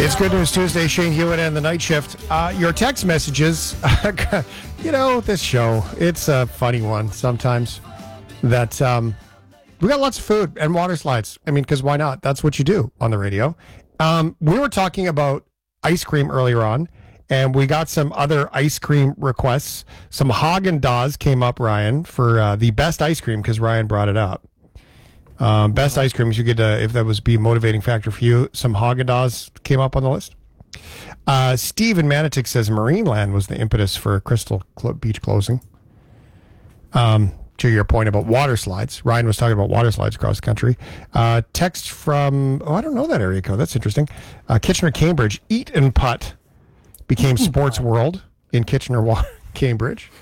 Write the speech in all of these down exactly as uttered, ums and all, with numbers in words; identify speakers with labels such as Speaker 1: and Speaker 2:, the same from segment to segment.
Speaker 1: It's Good News Tuesday. Shane Hewitt and the Night Shift. Uh, your text messages, you know, this show, it's a funny one sometimes. That um, we got lots of food and water slides. I mean, because why not? That's what you do on the radio. Um, we were talking about ice cream earlier on, and we got some other ice cream requests. Some Haagen-Dazs came up, Ryan, for uh, the best ice cream because Ryan brought it up. Um, best ice creams you could, uh, if that was be a motivating factor for you. Some Haagen-Dazs came up on the list. Uh, Steve in Manotick says Marineland was the impetus for Crystal Cl- Beach closing. Um, to your point about water slides, Ryan was talking about water slides across the country. Uh, text from, oh, I don't know that area code. That's interesting. Uh, Kitchener, Cambridge. Eat and Putt became Sports World in Kitchener, Wa- Cambridge.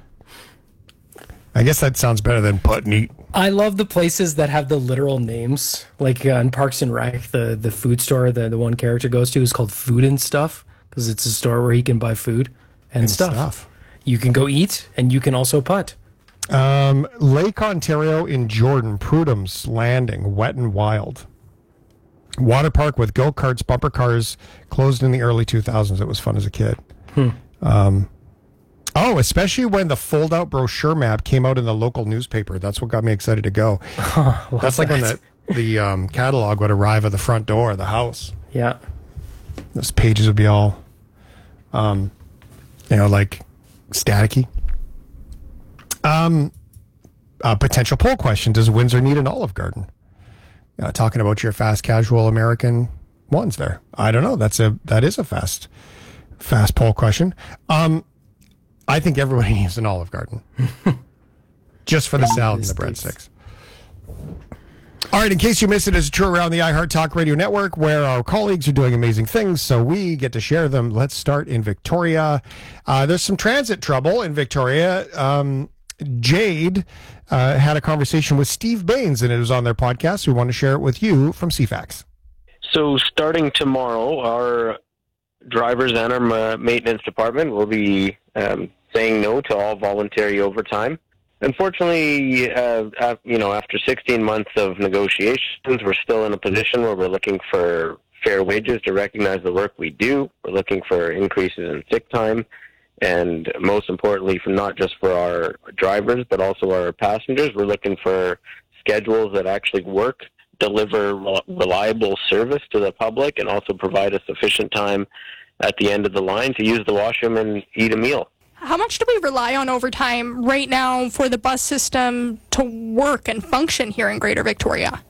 Speaker 1: I guess that sounds better than Putt and Eat.
Speaker 2: I love the places that have the literal names, like uh, in Parks and Rec, the, the food store the, the one character goes to is called Food and Stuff, because it's a store where he can buy food and, and stuff. stuff. You can go eat, and you can also putt.
Speaker 1: Um, Lake Ontario in Jordan, Prudham's Landing, Wet and Wild. Water park with go-karts, bumper cars, closed in the early two thousands. It was fun as a kid. Hmm. Um Oh, especially when the fold-out brochure map came out in the local newspaper. That's what got me excited to go. Oh, That's like that. when the, the um, catalog would arrive at the front door of the house.
Speaker 2: Yeah.
Speaker 1: Those pages would be all, um, you know, like staticky. Um, a potential poll question. Does Windsor need an Olive Garden? Uh, talking about your fast casual American ones there. I don't know. That's a, that is a fast, fast poll question. Um, I think everybody needs an Olive Garden. Just for the salad and the breadsticks. All right, in case you missed it, it's true around the iHeart Talk Radio Network, where our colleagues are doing amazing things, so we get to share them. Let's start in Victoria. Uh, there's some transit trouble in Victoria. Um, Jade uh, had a conversation with Steve Baines, and it was on their podcast. We want to share it with you from C FAX.
Speaker 3: So starting tomorrow, our drivers and our ma- maintenance department will be um, saying no to all voluntary overtime. Unfortunately, uh, uh, you know, after sixteen months of negotiations, we're still in a position where we're looking for fair wages to recognize the work we do. We're looking for increases in sick time, and most importantly, for not just for our drivers, but also our passengers, we're looking for schedules that actually work, deliver reliable service to the public, and also provide us sufficient time at the end of the line to use the washroom and eat a meal.
Speaker 4: How much do we rely on overtime right now for the bus system to work and function here in Greater Victoria?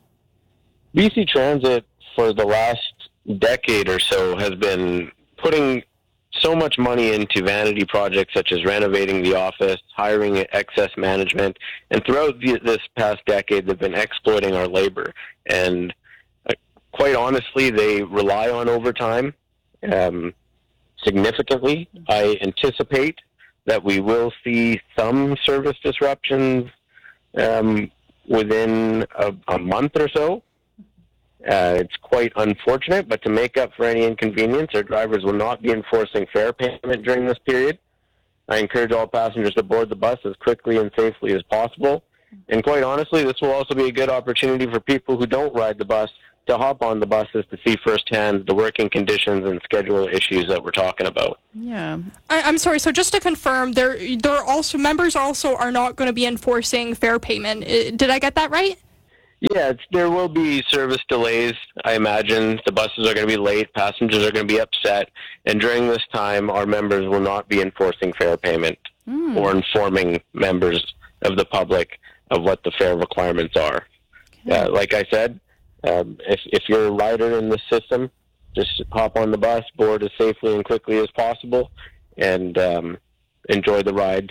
Speaker 3: B C Transit, for the last decade or so, has been putting so much money into vanity projects such as renovating the office, hiring excess management, and throughout the, this past decade, they've been exploiting our labor. And uh, quite honestly, they rely on overtime um, significantly. I anticipate that we will see some service disruptions um, within a, a month or so. Uh, it's quite unfortunate, but to make up for any inconvenience, our drivers will not be enforcing fare payment during this period. I encourage all passengers to board the bus as quickly and safely as possible. And quite honestly, this will also be a good opportunity for people who don't ride the bus to hop on the buses to see firsthand the working conditions and schedule issues that we're talking about.
Speaker 5: Yeah.
Speaker 4: I, I'm sorry, so just to confirm, there, there are also, members also are not going to be enforcing fare payment. Uh, Did I get that right?
Speaker 3: Yeah, it's, there will be service delays, I imagine. The buses are going to be late, passengers are going to be upset, and during this time, our members will not be enforcing fare payment mm. or informing members of the public of what the fare requirements are. Okay. Uh, like I said, um, if, if you're a rider in this system, just hop on the bus, board as safely and quickly as possible, and um, enjoy the ride.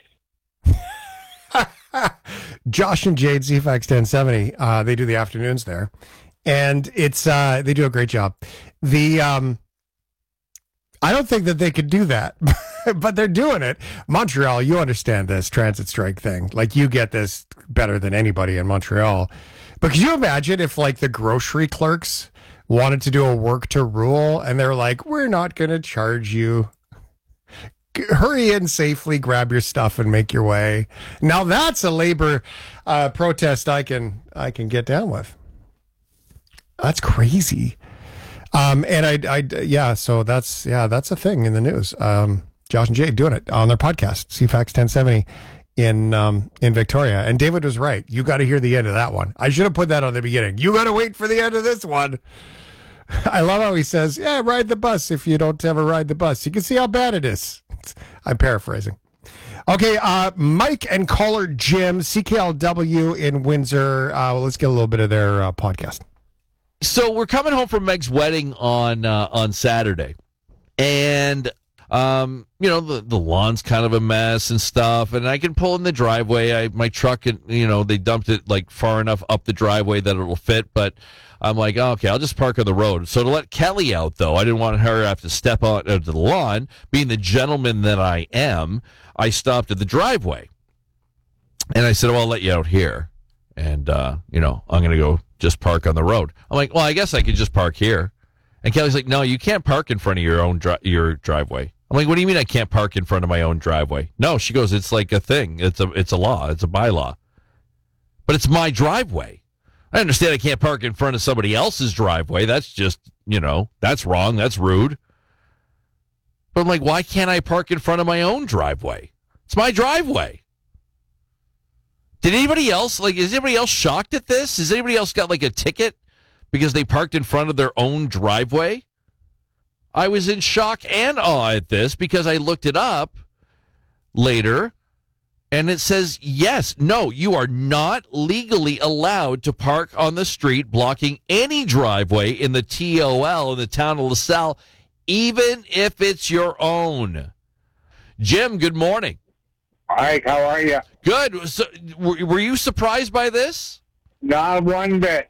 Speaker 1: Josh and Jade, C FAX ten seventy, uh, they do the afternoons there, and it's uh, they do a great job. The um, I don't think that they could do that, but they're doing it. Montreal, you understand this transit strike thing. Like, you get this better than anybody in Montreal. But could you imagine if, like, the grocery clerks wanted to do a work to rule, and they're like, we're not going to charge you. Hurry in safely, grab your stuff, and make your way. Now that's a labor uh, protest I can I can get down with. That's crazy. Um, and I, I, yeah, so that's, yeah, that's a thing in the news. Um, Josh and Jay doing it on their podcast, C FAX ten seventy in, um, in Victoria. And David was right. You got to hear the end of that one. I should have put that on the beginning. You got to wait for the end of this one. I love how he says, yeah, ride the bus if you don't ever ride the bus. You can see how bad it is. I'm paraphrasing. Okay, uh, Mike and caller Jim, C K L W in Windsor. Uh, well, let's get a little bit of their uh, podcast.
Speaker 5: So we're coming home from Meg's wedding on uh, on Saturday, and um, you know the the lawn's kind of a mess and stuff. And I can pull in the driveway. I my truck, you know, they dumped it like far enough up the driveway that it will fit. But I'm like, oh, okay, I'll just park on the road. So to let Kelly out, though, I didn't want her to have to step out onto the lawn. Being the gentleman that I am, I stopped at the driveway, and I said, well, I'll let you out here, and uh, you know, I'm gonna go just park on the road. I'm like, well, I guess I could just park here. And Kelly's like, no, you can't park in front of your own dri- your driveway. I'm like, what do you mean I can't park in front of my own driveway? No, she goes, it's like a thing. It's a it's a law. It's a bylaw. But it's my driveway. I understand I can't park in front of somebody else's driveway. That's just, you know, that's wrong. That's rude. But I'm like, why can't I park in front of my own driveway? It's my driveway. Did anybody else, like, is anybody else shocked at this? Has anybody else got, like, a ticket because they parked in front of their own driveway? I was in shock and awe at this because I looked it up later, and it says, yes, no, you are not legally allowed to park on the street blocking any driveway in the T O L in the town of LaSalle, even if it's your own. Jim, good morning.
Speaker 6: Hi, how are you?
Speaker 5: Good. So, were, were you surprised by this?
Speaker 6: Not one bit.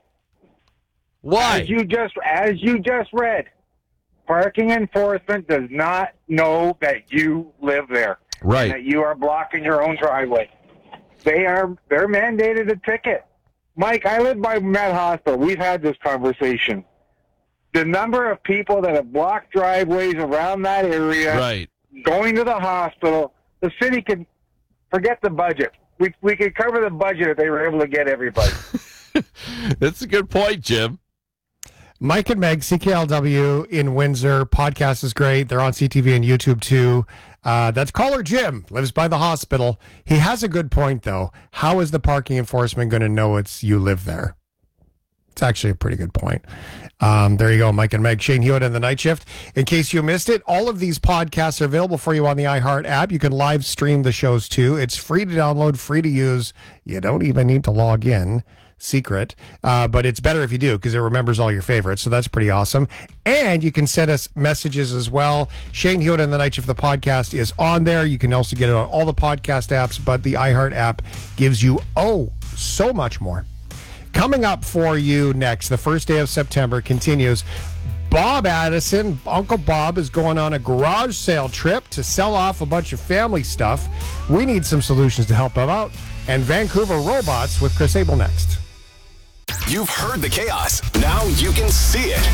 Speaker 5: Why?
Speaker 6: As you just as you just read, parking enforcement does not know that you live there.
Speaker 5: Right.
Speaker 6: And that you are blocking your own driveway. They are they're mandated a ticket. Mike, I live by Met Hospital. We've had this conversation. The number of people that have blocked driveways around that area,
Speaker 5: right,
Speaker 6: going to the hospital, the city could forget the budget. We we could cover the budget if they were able to get everybody.
Speaker 5: That's a good point, Jim.
Speaker 1: Mike and Meg, C K L W in Windsor. Podcast is great. They're on C T V and YouTube too. Uh, that's caller Jim, lives by the hospital. He has a good point, though. How is the parking enforcement going to know it's you live there? It's actually a pretty good point. Um, there you go, Mike and Meg. Shane Hewitt and the Night Shift. In case you missed it, all of these podcasts are available for you on the iHeart app. You can live stream the shows too. It's free to download, free to use. You don't even need to log in. Secret. Uh, but it's better if you do because it remembers all your favorites. So that's pretty awesome. And you can send us messages as well. Shane Hewitt and the Night Shift, the podcast is on there. You can also get it on all the podcast apps, but the iHeart app gives you, oh, so much more. Coming up for you next, the first day of September continues. Bob Addison, Uncle Bob, is going on a garage sale trip to sell off a bunch of family stuff. We need some solutions to help him out. And Vancouver Robots with Chris Abel next.
Speaker 7: You've heard the chaos. Now you can see it.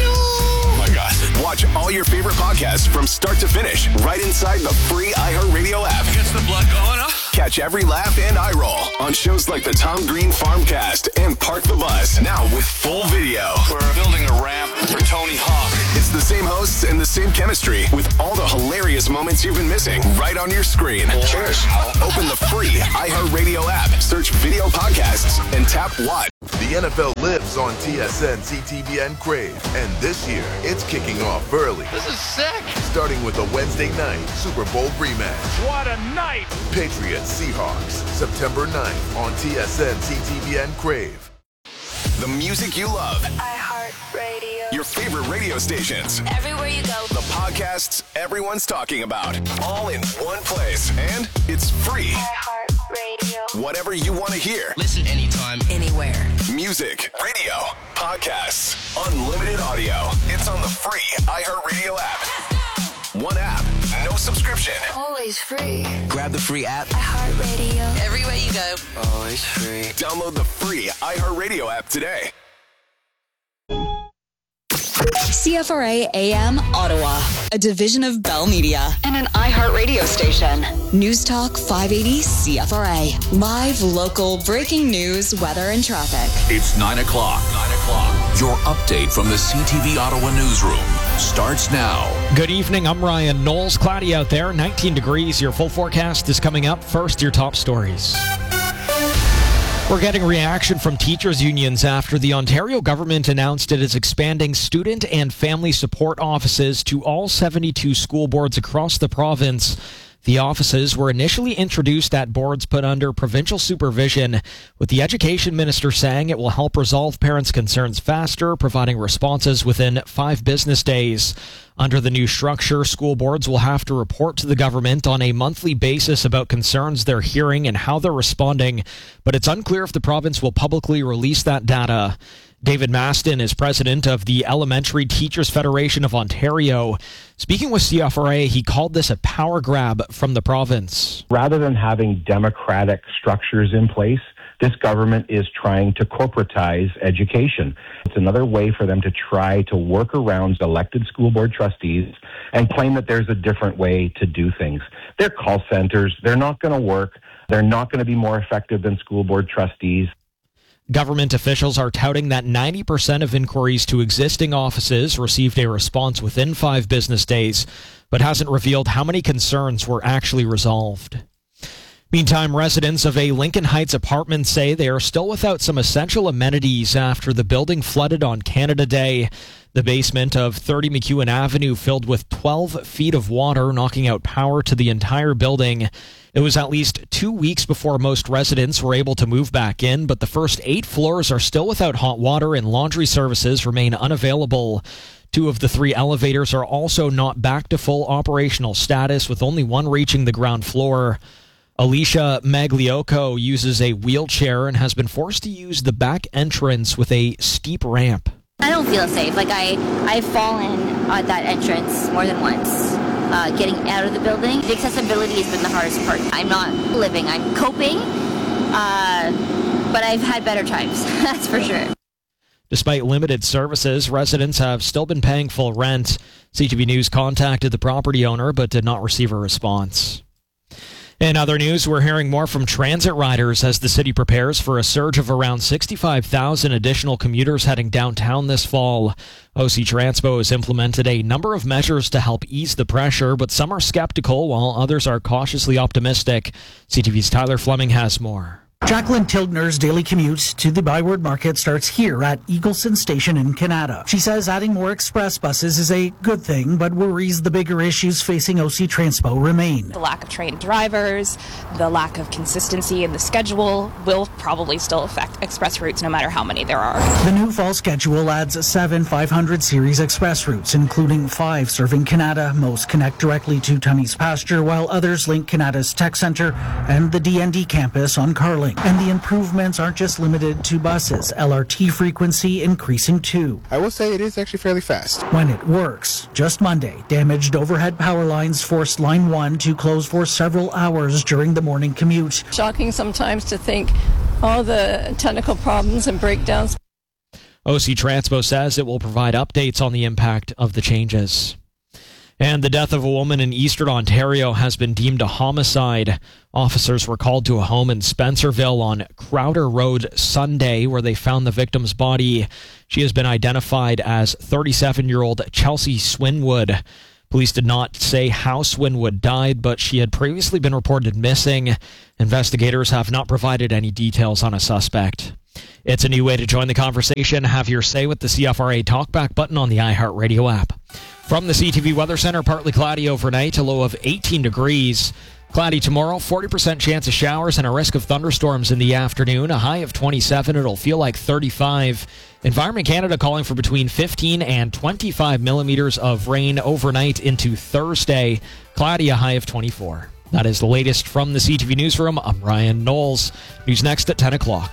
Speaker 7: Oh my God. Watch all your favorite podcasts from start to finish right inside the free iHeartRadio app.
Speaker 8: Gets the blood going, huh?
Speaker 7: Catch every laugh and eye roll on shows like the Tom Green Farmcast and Park the Bus. Now with full video.
Speaker 8: We're building a ramp for Tony Hawk.
Speaker 7: It's the same hosts and the same chemistry with all the hilarious moments you've been missing right on your screen.
Speaker 8: Cheers.
Speaker 7: Open the free iHeartRadio app, search video podcasts, and tap Watch.
Speaker 9: The N F L lives on T S N, C T V N Crave, and this year it's kicking off early.
Speaker 8: This is sick.
Speaker 9: Starting with a Wednesday night Super Bowl rematch.
Speaker 8: What a night.
Speaker 9: Patriots Seahawks, September ninth on T S N, C T V N Crave.
Speaker 7: The music you love.
Speaker 10: iHeartRadio.
Speaker 7: Your favorite radio stations.
Speaker 10: Everywhere you go.
Speaker 7: The podcasts everyone's talking about. All in one place. And it's free.
Speaker 10: iHeartRadio.
Speaker 7: Whatever you want to hear.
Speaker 8: Listen anytime,
Speaker 10: anywhere.
Speaker 7: Music, radio, podcasts, unlimited audio. It's on the free iHeartRadio app. One app, no subscription.
Speaker 10: Always free.
Speaker 8: grab the free app.
Speaker 10: iHeartRadio.
Speaker 11: Everywhere you go.
Speaker 8: Always free.
Speaker 7: Download the free iHeartRadio app today.
Speaker 12: C F R A A M Ottawa, a division of Bell Media and an iHeart radio station. News Talk five eighty C F R A. Live, local, breaking news, weather, and traffic.
Speaker 13: It's nine o'clock. Nine o'clock.
Speaker 11: Your update from the C T V Ottawa newsroom starts now.
Speaker 13: Good evening, I'm Ryan Knowles. Cloudy out there, nineteen degrees. Your full forecast is coming up. First, your top stories. We're getting reaction from teachers' unions after the Ontario government announced it is expanding student and family support offices to all seventy-two school boards across the province. The offices were initially introduced at boards put under provincial supervision, with the education minister saying it will help resolve parents' concerns faster, providing responses within five business days. Under the new structure, school boards will have to report to the government on a monthly basis about concerns they're hearing and how they're responding, but it's unclear if the province will publicly release that data. David Maston is president of the Elementary Teachers Federation of Ontario. Speaking with C F R A, he called this a power grab from the province.
Speaker 14: Rather than having democratic structures in place, this government is trying to corporatize education. It's another way for them to try to work around elected school board trustees and claim that there's a different way to do things. They're call centers. They're not going to work. They're not going to be more effective than school board trustees.
Speaker 13: Government officials are touting that ninety percent of inquiries to existing offices received a response within five business days, but hasn't revealed how many concerns were actually resolved. Meantime, residents of a Lincoln Heights apartment say they are still without some essential amenities after the building flooded on Canada Day. The basement of thirty McEwen Avenue filled with twelve feet of water, knocking out power to the entire building. It was at least two weeks before most residents were able to move back in, but the first eight floors are still without hot water and laundry services remain unavailable. Two of the three elevators are also not back to full operational status, with only one reaching the ground floor. Alicia Magliocco uses a wheelchair and has been forced to use the back entrance with a steep ramp.
Speaker 15: I don't feel safe. Like I, I've fallen at that entrance more than once. Uh, getting out of the building, the accessibility has been the hardest part. I'm not living, I'm coping, uh, but I've had better times, that's for sure.
Speaker 13: Despite limited services, residents have still been paying full rent. C T V News contacted the property owner but did not receive a response. In other news, we're hearing more from transit riders as the city prepares for a surge of around sixty-five thousand additional commuters heading downtown this fall. O C Transpo has implemented a number of measures to help ease the pressure, but some are skeptical while others are cautiously optimistic. C T V's Tyler Fleming has more.
Speaker 16: Jacqueline Tilgner's daily commute to the Byward Market starts here at Eagleson Station in Canada. She says adding more express buses is a good thing, but worries the bigger issues facing O C Transpo remain.
Speaker 17: The lack of trained drivers, the lack of consistency in the schedule will probably still affect express routes no matter how many there are.
Speaker 16: The new fall schedule adds seven five hundred series express routes, including five serving Canada. Most connect directly to Tunney's Pasture, while others link Canada's Tech Centre and the D N D campus on Carling. And the improvements aren't just limited to buses. L R T frequency increasing too.
Speaker 18: I will say it is actually fairly fast.
Speaker 16: When it works. Just Monday, damaged overhead power lines forced Line one to close for several hours during the morning commute.
Speaker 19: Shocking sometimes to think all the technical problems and breakdowns.
Speaker 13: O C Transpo says it will provide updates on the impact of the changes. And the death of a woman in eastern Ontario has been deemed a homicide. Officers were called to a home in Spencerville on Crowder Road Sunday, where they found the victim's body. She has been identified as thirty-seven-year-old Chelsea Swinwood. Police did not say how Swinwood died, but she had previously been reported missing. Investigators have not provided any details on a suspect. It's a new way to join the conversation. Have your say with the C F R A Talkback button on the iHeartRadio app. From the C T V Weather Center, partly cloudy overnight, a low of eighteen degrees. Cloudy tomorrow, forty percent chance of showers and a risk of thunderstorms in the afternoon. A high of twenty-seven. It'll feel like thirty-five. Environment Canada calling for between fifteen and twenty-five millimeters of rain overnight into Thursday. Cloudy, a high of twenty-four. That is the latest from the C T V Newsroom. I'm Ryan Knowles. News next at ten o'clock.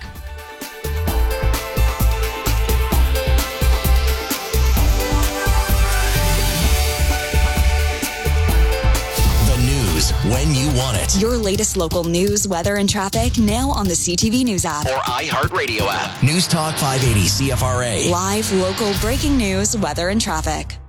Speaker 11: When you want it.
Speaker 12: Your latest local news, weather, and traffic now on the C T V News app.
Speaker 11: Or iHeartRadio app. News Talk five eighty C F R A.
Speaker 12: Live, local, breaking news, weather, and traffic.